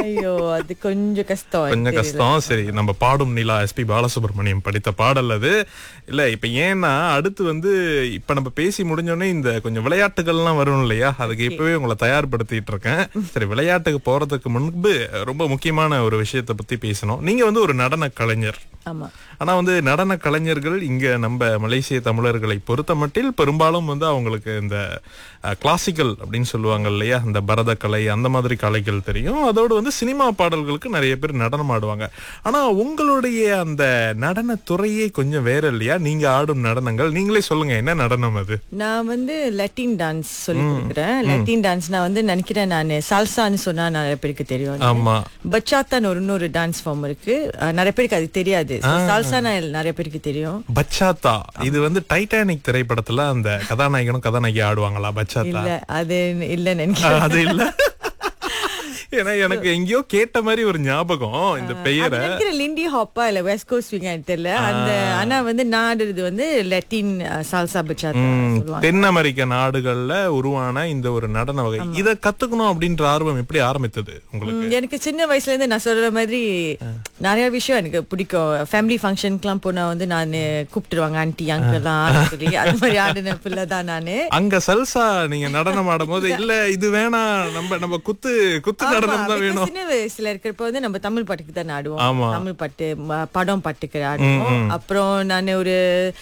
ஐயோ, அது கொஞ்சம் கஷ்டம். கொஞ்சம் கஷ்டம். சரி, நம்ம பாடும் நிலா எஸ்பி பாலசுப்ரமணியம் படித்த பாடல் அது. இல்ல இப்ப ஏன்னா அடுத்து வந்து இப்ப நம்ம பேசி முடிஞ்சோடனே இந்த கொஞ்சம் விளையாட்டுகள்லாம் வரும் இல்லையா, அதுக்கு இப்பவே உங்களை தயார்படுத்திட்டு இருக்கேன். சரி, விளையாட்டுக்கு போறதுக்கு முன்பு ரொம்ப முக்கியமான ஒரு விஷயத்தை பத்தி பேசணும். நீங்க வந்து ஒரு நடன கலைஞர். ஆமா. ஆனா வந்து நடன கலைஞர்கள் இங்க நம்ம மலேசிய தமிழர்களை பொறுத்த மட்டில் பெரும்பாலும் வந்து அவங்களுக்கு இந்த கிளாசிக்கல் அப்படின்னு சொல்லுவாங்க இல்லையா, இந்த பரத கலை அந்த மாதிரி கலைகள் தெரியும். அதோடு வந்து சினிமா பாடல்களுக்கு நிறைய பேர் நடனம் ஆடுவாங்க. ஆனா உங்களுடைய அந்த நடன துறையே கொஞ்சம் வேற இல்லையா? நீங்க ஆடும் நடனங்கள் நீங்களே சொல்லுங்க, என்ன நடனம் அது? நான் வந்து லட்டின் டான்ஸ் சொல்லி கொடுக்குறேன். லட்டின் டான்ஸ் நான் வந்து நினைக்கிறேன், நான் சால்சான்னு சொன்னா நிறைய பேருக்கு தெரியும். ஆமா. பச்சாத்தான் இன்னொரு டான்ஸ் ஃபார்ம் இருக்கு, நிறைய பேருக்கு அது தெரியாது. சால்சா நிறைய பேருக்கு தெரியும். பச்சாத்தா இது வந்து டைட்டானிக் திரைப்படத்துல அந்த கதாநாயகனும் கதாநாயகி ஆடுவாங்களா பச்சாத்தா? இல்ல, அது இல்ல நினைக்கிறேன். அது இல்ல. ஏன்னா எனக்கு எங்கேயோ கேட்ட மாதிரி ஒரு ஞாபகம் இந்த பெயரை. லிண்டி ஹாப்பா இல்ல வெஸ்ட் கோஸ்ட் ஸ்விங் தெரியல. அந்த ஆனா வந்து நாடுறது வந்து லட்டின் சால்சா பச்சாத்தா சொல்லுவாங்க. தென் அமெரிக்க நாடுகள்ல உருவான இந்த ஒரு நடன வகை. இத கத்துக்கணும் அப்படின்ற ஆர்வம் எப்படி ஆரம்பித்தது உங்களுக்கு? எனக்கு சின்ன வயசுல இருந்து நான் சொல்ற மாதிரி நிறைய விஷயம் எனக்கு பிடிக்கும். ஃபேமிலி ஃபங்க்ஷனுக்குலாம் போனா வந்து நான் கூப்பிட்டுருவாங்க ஆன்டி அங்கெல்லாம் சொல்லி அது மாதிரி ஆடின பிள்ளை தான் நானு. அங்க சல்சா நீங்க நடனம் ஆடும் போது இல்ல இது வேணாம், நம்ம குத்து நடனம் தான் வேணும். சின்ன வயசுல இருக்கிறப்ப வந்து நம்ம தமிழ் பாட்டுக்கு தான் ஆடுவோம். தமிழ் பாட்டு, படம் பாட்டுக்கு ஆடுவோம். அப்புறம் நான் ஒரு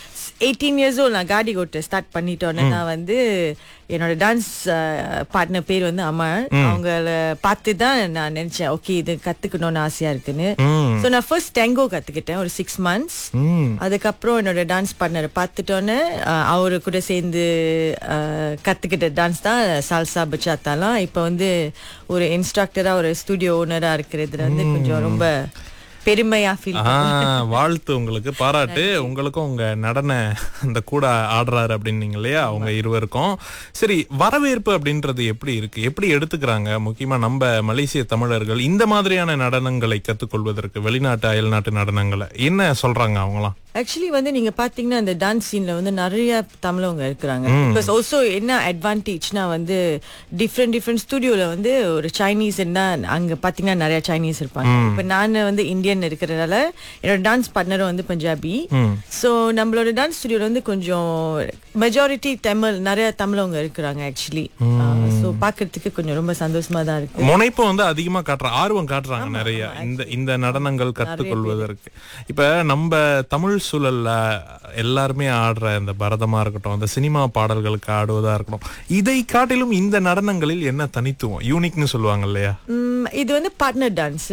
18 years old நான் காடி ஓட்ட ஸ்டார்ட் பண்ணிட்டோன்னே நான் வந்து என்னோட டான்ஸ் பார்ட்னர் பேர் வந்து அமர். அவங்கள பார்த்து தான் நான் நினைச்சேன், ஓகே இது கத்துக்கணும்னு ஆசையா இருக்குன்னு. சோ நான் ஃபர்ஸ்ட் டேங்கோ கத்துக்கிட்டேன் ஒரு 6 months. அதுக்கப்புறம் என்னோட டான்ஸ் பார்ட்னரை பார்த்துட்டோன்னே அவரு கூட சேர்ந்து கத்துக்கிட்ட டான்ஸ் தான் சால்சா பச்சாத்தாலாம். இப்ப வந்து ஒரு இன்ஸ்ட்ரக்டரா ஒரு ஸ்டுடியோ ஓனரா இருக்கிறதுல வந்து கொஞ்சம் ரொம்ப பெருமையா ஃபீல். வாழ்த்து, உங்களுக்கு பாராட்டு. உங்களுக்கும் உங்க நடன அந்த கூட ஆடுறாரு அப்படின்னீங்க இல்லையா, அவங்க இருவருக்கும். சரி, வரவேற்பு அப்படின்றது எப்படி இருக்கு, எப்படி எடுத்துக்கிறாங்க முக்கியமா நம்ம மலேசிய தமிழர்கள் இந்த மாதிரியான நடனங்களை கத்துக்கொள்வதற்கு? வெளிநாட்டு அயல்நாட்டு நடனங்களை என்ன சொல்றாங்க அவங்களாம்? ஆக்சுவலி வந்து நீங்க பாத்தீங்கன்னா இந்த டான்ஸ் சீன்ல வந்து நிறைய தமிழவங்க இருக்கிறாங்க. பிகாஸ் ஆல்சோ என்ன அட்வான்டேஜ்னா வந்து டிஃப்ரெண்ட் ஸ்டுடியோல வந்து ஒரு சைனீஸ் அங்க பாத்தீங்கன்னா நிறைய சைனீஸ் இருப்பாங்க. இப்ப நான் வந்து இந்தியன் இருக்கிறதால என்னோட டான்ஸ் பார்ட்னரும் வந்து பஞ்சாபி. சோ நம்மளோட டான்ஸ் ஸ்டுடியோல வந்து கொஞ்சம் மெஜாரிட்டி தமிழ், நிறைய தமிழவங்க இருக்கிறாங்க ஆக்சுவலி. சோ பாக்குறதுக்கு கொஞ்சம் ரொம்ப சந்தோஷமா தான் இருக்கு. முனைப்பு வந்து அதிகமா ஆர்வம் காட்டுறாங்க நிறைய இந்த நடனங்கள் கத்துக்கொள்வதற்கு. இப்ப நம்ம தமிழ் சூழல்ல எல்லாருமே ஆடுற இந்த பரதமா இருக்கட்டும், இந்த சினிமா பாடல்களுக்கு ஆடுவதா இருக்கட்டும், இதை காட்டிலும் இந்த நடனங்களில் என்ன தனித்துவம், யூனிக்னு சொல்லுவாங்க இல்லையா? இது வந்து பார்ட்னர் டான்ஸ்,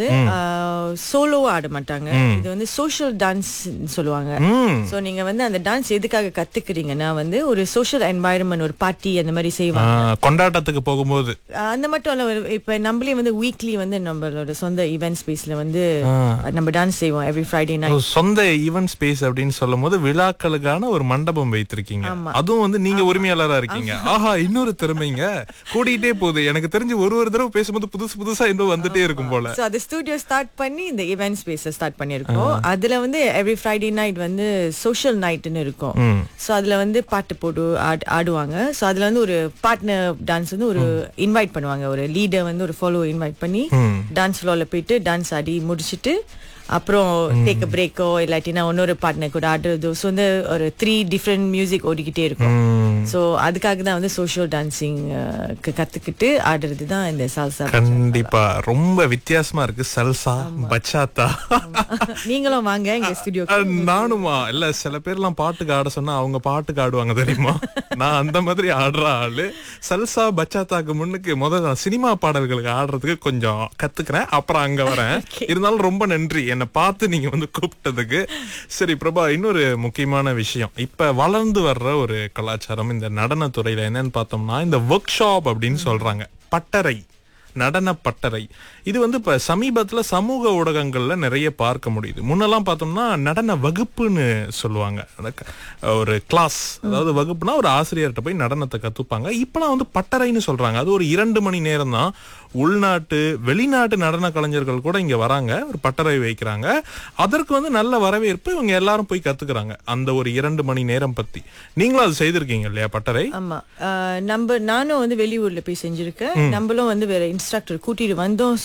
சோலோ ஆட மாட்டாங்க. இது வந்து சோஷியல் டான்ஸ் சொல்லுவாங்க. சோ நீங்க வந்து அந்த டான்ஸ் எதுக்காக கத்துக்கிறீங்கன்னா வந்து ஒரு சோஷியல் என்வாயர்மெண்ட், ஒரு பார்ட்டி அந்த மாதிரி செய்வாங்க கொண்டாட்டத்துக்கு போகும்போது. அந்த மட்டும் இல்ல, இப்ப நம்மளே வந்து வீக்லி வந்து நம்மளோட சொந்த ஈவென்ட் ஸ்பேஸ்ல வந்து நம்ம டான்ஸ் செய்வோம் எவ்ரி ஃப்ரைடே நைட். சொந்த ஈவென்ட் ஸ்பேஸ் அப்படின்னு சொல்லும் போது விழாக்களுக்கான ஒரு மண்டபம் வைத்திருக்கீங்க. அதுவும் வந்து நீங்க உரிமையாளரா இருக்கீங்க. ஆஹா, இன்னொரு திறமைங்க கூட்டிகிட்டே போகுது. எனக்கு தெரிஞ்சு ஒரு தடவை பேசும்போது புதுசா இன்னும் வந்துட்டே இருக்கும் போல. சோ அது ஸ்டுடியோ ஸ்டார்ட் பண்ணி இந்த ஈவென்ட் ஸ்பேஸ் ஸ்டார்ட் பண்ணிருக்கோம். அதுல வந்து எவ்ரி ஃப்ரைடே நைட் வந்து சோஷியல் நைட்னு இருக்கும். சோ அதுல வந்து பாட்டு போட்டு ஆடுவாங்க. சோ அதுல வந்து ஒரு பார்ட்னர் டான்ஸ் வந்து ஒரு இன்வைட் பண்ணுவாங்க, ஒரு லீடர் வந்து ஒரு ஃபாலோ இன்வைட் பண்ணி டான்ஸ் ஃப்ளோர்ல போயிட்டு டான்ஸ் ஆடி முடிச்சிட்டு அப்புறம் டேக் பிரேக்கோ இல்லாட்டினா இன்னொரு பார்ட்னர் கூட ஆடுறது. ஸோ வந்து ஒரு 3 டிஃப்ரெண்ட் மியூசிக் ஓடிக்கிட்டே இருக்கும். ஸோ அதுக்காக தான் வந்து சோஷியல் டான்சிங் கத்துக்கிட்டு ஆடுறது தான் இந்த சால்சா. கண்டிப்பா ரொம்ப வித்தியாசமா இருக்கு சல்சா பச்சாத்தா. நீங்களும் வாங்க எங்க ஸ்டுடியோ. நானுமா இல்ல, சில பேர்லாம் பாட்டுக்கு ஆட சொன்னா அவங்க பாட்டுக்கு ஆடுவாங்க தெரியுமா, நான் அந்த மாதிரி ஆடுற ஆளு. சல்சா பச்சாத்தாக்கு முன்னுக்கு முதல்ல சினிமா பாடல்களுக்கு ஆடுறதுக்கு கொஞ்சம் கத்துக்கிறேன், அப்புறம் அங்க வரேன். இருந்தாலும் ரொம்ப நன்றி என்னை பார்த்து நீங்க வந்து கூப்பிட்டதுக்கு. சரி பிரபா, இன்னொரு முக்கியமான விஷயம், இப்ப வளர்ந்து வர்ற ஒரு கலாச்சாரம் இந்த நடனத்துறையில என்னன்னு பார்த்தோம்னா இந்த ஒர்க் ஷாப் அப்படின்னு சொல்றாங்க, பட்டறை, நடன பட்டறை. இது வந்து இப்ப சமீபத்துல சமூக ஊடகங்கள்ல நிறைய பார்க்க முடியுது. முன்னெல்லாம் பார்த்தோம்னா நடன வகுப்புன்னு சொல்லுவாங்க, ஒரு கிளாஸ், அதாவது வகுப்புனா ஒரு ஆசிரியர்கிட்ட போய் நடனத்தை கத்துப்பாங்க. இப்பெல்லாம் வந்து பட்டறைன்னு சொல்றாங்க. அது ஒரு 2 மணி நேரம் தான். உள்நாட்டு வெளிநாட்டு நடன கலைஞர்கள் கூட இங்க வராங்க, ஒரு பட்டறை வைக்கிறாங்க. அதற்கு வந்து நல்ல வரவேற்பு, இவங்க எல்லாரும் போய் கத்துக்கிறாங்க அந்த ஒரு 2 மணி நேரம் பத்தி. நீங்களும் அது செய்திருக்கீங்க இல்லையா பட்டறை? ஆமா, நானும் வந்து வெளியூர்ல போய் செஞ்சிருக்கேன். நம்மளும் வந்து வேற இன்ஸ்ட்ரக்டர் கூட்டிட்டு வந்தோம் ஸ்டுடியோல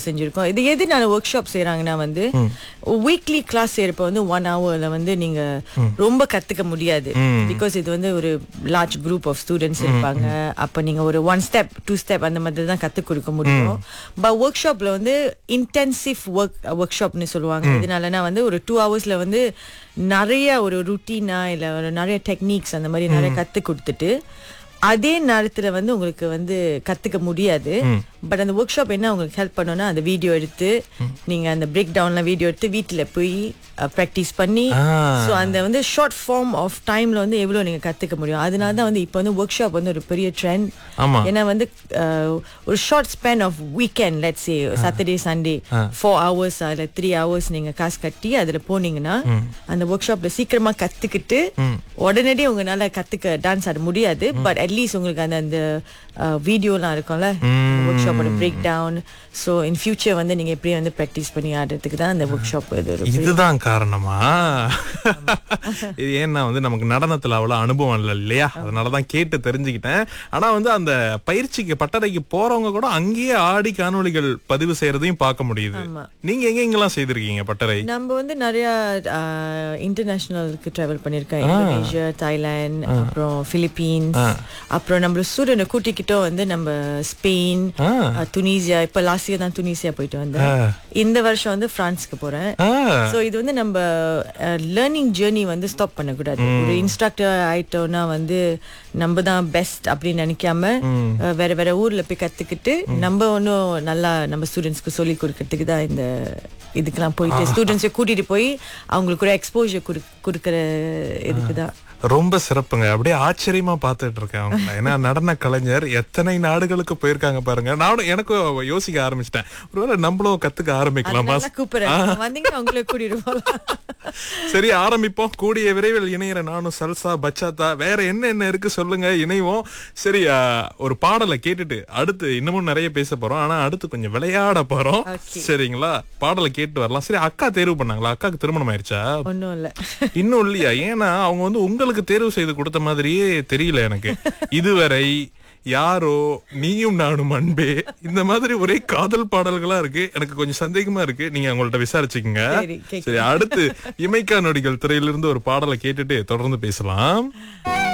செஞ்சிருக்கோம். இது எதுனால ஒர்க் ஷாப் செய்யறாங்கன்னா வந்து வீக்லி கிளாஸ் செய்யறப்ப வந்து 1 hourல வந்து நீங்க ரொம்ப கத்துக்க முடியாது. பிகாஸ் இது வந்து ஒரு லார்ஜ் குரூப் ஆஃப் ஸ்டூடெண்ட்ஸ் இருப்பாங்க. அப்ப நீங்க ஒரு 1 step 2 step அந்த மாதிரி தான் கத்து கொடுக்க முடியும். பட் ஒர்க் ஷாப்ல வந்து இன்டென்சிவ் ஒர்க் ஷாப்னு சொல்லுவாங்க. இதனாலனா வந்து ஒரு 2 hours வந்து நிறைய ஒரு ருட்டீனா இல்ல ஒரு நிறைய டெக்னிக்ஸ் அந்த மாதிரி நிறைய கத்து கொடுத்துட்டு அதே நேரத்துல வந்து உங்களுக்கு வந்து கத்துக்க முடியாது. பட் அந்த ஒர்க் ஷாப் என்ன உங்களுக்கு ஹெல்ப் பண்ணோம்னா அந்த வீடியோ எடுத்து நீங்க அந்த பிரேக் டவுன்ல வீடியோ எடுத்து வீட்டுல போய் பிராக்டிஸ் பண்ணி சோ அந்த வந்து ஷார்ட் ஃபார்ம் ஆஃப் டைம்ல வந்து எவ்வளவு நீங்க கத்துக்க முடியும். அதனால தான் வந்து இப்போ வந்து ஒர்க் ஷாப் வந்து ஒரு பெரிய ட்ரெண்ட். ஏன்னா வந்து ஒரு short span of weekend let's say Saturday Sunday 4 hours இல்ல 3 hours நீங்க காசு கட்டி அதுல போனீங்கன்னா அந்த ஒர்க் ஷாப்ல சீக்கிரமா கத்துக்கிட்டு உடனடியே உங்களால கத்துக்க டான்ஸ் ஆட முடியாது. பட் அட்லீஸ்ட் உங்களுக்கு அந்த வீடியோலாம் இருக்கும்ல ஒர்க் ஷாப்போட break down. So in future வந்து நீங்க எப்படி வந்து ப்ராக்டிஸ் பண்ணி ஆடுறதுக்கு தான் அந்த ஒர்க் ஷாப். இதுதான் காரணமா? இது ஏன்னா வந்து நமக்கு நடனத்துல அவ்வளவு அனுபவம் இல்லை இல்லையா, அதனாலதான் கேட்டு தெரிஞ்சுக்கிட்டேன். ஆனா வந்து அந்த பயிற்சிக்கு பட்டறைக்கு போறவங்க கூட அங்கேயே ஆடி காணொளிகள் பதிவு செய்யறதையும் பார்க்க முடியுது. நீங்க எங்கெங்கெல்லாம் செய்திருக்கீங்க பட்டறை? நம்ம வந்து நிறைய இன்டர்நேஷனலுக்கு டிராவல் பண்ணிருக்கோம். இந்தோனேஷியா, தாய்லாந்து, அப்புறம் பிலிப்பீன்ஸ், அப்புறம் நம்ம ஸ்டூடெண்ட் கூட்டிக்கிட்டோம் வந்து நம்ம ஸ்பெயின், துனிசியா. இப்ப லாஸ்ட் இயர் தான் துனிசியா போயிட்டு வந்தேன். இந்த வருஷம் வந்து பிரான்ஸ்க்கு போறேன். சோ இது வந்து நம்ம லேர்னிங் ஜேர்னி வந்து ஸ்டாப் பண்ணக்கூடாது. ஒரு இன்ஸ்ட்ரக்டர் ஆயிட்டோம்னா வந்து நம்ம தான் பெஸ்ட் அப்படின்னு நினைக்காம வேற வேற ஊர்ல போய் கத்துக்கிட்டு நம்ம ஒன்னும் நல்லா நம்ம ஸ்டூடெண்ட்ஸ்க்கு சொல்லி கொடுக்கறதுக்கு தான் இந்த இதுக்கெல்லாம் போயிட்டு ஸ்டூடெண்ட்ஸை கூட்டிட்டு போய் அவங்களுக்கு ஒரு எக்ஸ்போஜர் கொடுக்கற இதுக்குதான். ரொம்ப சிறப்புங்க. அப்படியே ஆச்சரியமா பாத்துட்டு இருக்கேன் அவங்க. ஏன்னா நடன கலைஞர் எத்தனை நாடுகளுக்கு போயிருக்காங்க பாருங்க. நானும் எனக்கும் யோசிக்க ஆரம்பிச்சிட்டேன், ஒருவேளை நம்மளும் கத்துக்க ஆரம்பிக்கலாமா? சரி, ஆரம்பிப்போம். கூடிய விரைவில் இணையிற நானும் சல்சா பச்சாத்தா வேற என்ன இருக்கு சொல்லுங்க, இணைவோம். சரி, ஒரு பாடலை கேட்டுட்டு அடுத்து இன்னமும் நிறைய பேச போறோம். ஆனா அடுத்து கொஞ்சம் விளையாட போறோம். சரிங்களா? பாடலை கேட்டு வரலாம். சரி, அக்கா தேர்வு பண்ணாங்களா? அக்காக்கு திருமணம் ஆயிடுச்சா? ஒன்னும் இல்ல. இன்னும் இல்லையா? ஏன்னா அவங்க வந்து உங்களுக்கு தேர்வு செய்து கொடுத்த மாதிரியே தெரியல எனக்கு இதுவரை. யாரோ நீயும் நானும் அன்பே இந்த மாதிரி ஒரே காதல் பாடல்களா இருக்கு. எனக்கு கொஞ்சம் சந்தேகமா இருக்கு. நீங்க அவங்கள்ட்ட விசாரிச்சுக்கங்க. சரி, அடுத்து இமைக்கா நொடிகள் திரையிலிருந்து ஒரு பாடலை கேட்டுட்டு தொடர்ந்து பேசலாம்.